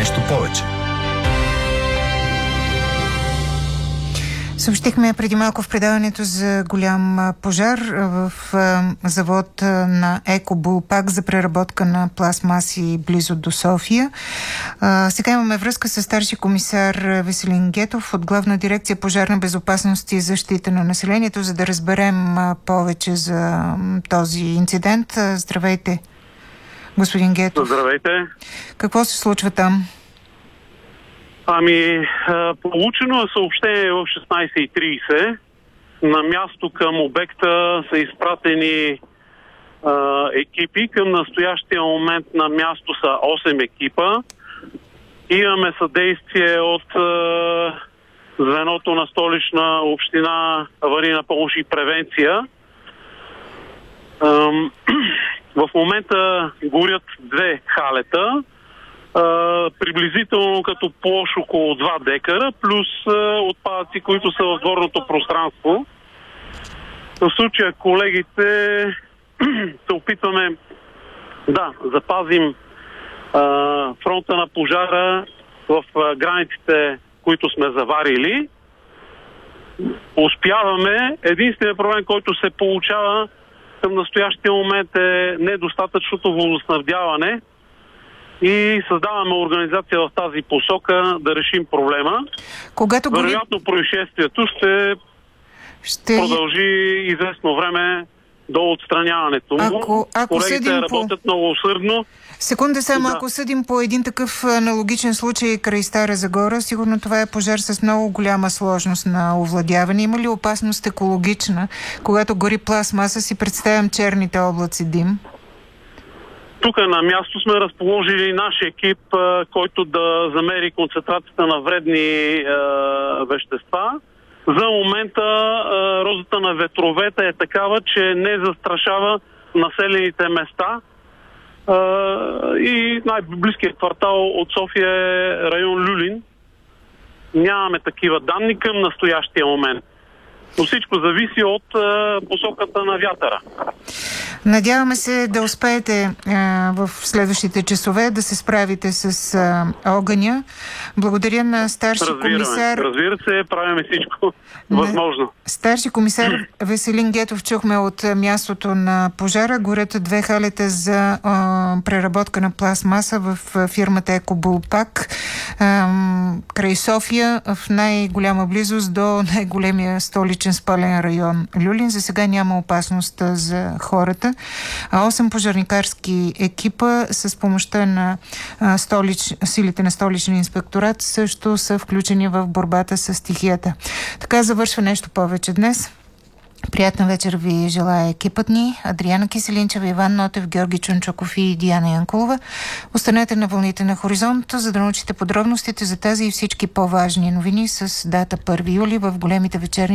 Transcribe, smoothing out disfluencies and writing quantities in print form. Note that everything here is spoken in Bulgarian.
нещо повече. Съобщихме преди малко в предаването за голям пожар в завод на Еко Булпак за преработка на пластмаси близо до София. Сега имаме връзка с старши комисар Веселин Гетов от Главна дирекция пожарна безопасност и защита на населението, за да разберем повече за този инцидент. Здравейте, господин Гетов. Здравейте. Какво се случва там? Получено е съобщение в 16:30. На място към обекта са изпратени екипи. Към настоящия момент на място са 8 екипа. Имаме съдействие от звеното на Столична община аварийна помощ и превенция. В момента горят 2 халета. Приблизително като площ около 2 декара, плюс отпадъци, които са в дворното пространство. В случая колегите се опитваме да запазим фронта на пожара в границите, които сме заварили. Успяваме. Единственият проблем, който се получава към настоящия момент е недостатъчното водоснабдяване. И създаваме организация в тази посока да решим проблема. Вероятно происшествието ще продължи известно време до отстраняването му. Колегите работят много усърдно. Секунда само, ако съдим по един такъв аналогичен случай край Стара Загора, сигурно това е пожар с много голяма сложност на овладяване. Има ли опасност екологична? Когато гори пластмаса, си представям черните облаци дим. Тук на място сме разположили наш екип, който да замери концентрацията на вредни вещества. За момента розата на ветровете е такава, че не застрашава населените места. И най-близкият квартал от София е район Люлин. Нямаме такива данни към настоящия момент. Но всичко зависи от посоката на вятъра. Надяваме се да успеете в следващите часове да се справите с огъня. Благодаря на старши комисар... Разбира се, правим всичко възможно. Старши комисар Веселин Гетов чухме от мястото на пожара. Горят 2 халета за преработка на пластмаса в фирмата Еко Булпак край София, в най-голяма близост до най-големия столичен спален район Люлин. За сега няма опасност за хората. 8 пожарникарски екипа с помощта на силите на столичния инспекторат също са включени в борбата с стихията. Така завършва нещо повече днес. Приятна вечер ви желая екипът ни. Адриана Киселинчева, Иван Нотев, Георги Чунчоков и Диана Янкулова. Останете на вълните на Хоризонт, за да научите подробностите за тази и всички по-важни новини с дата 1 юли в големите вечерни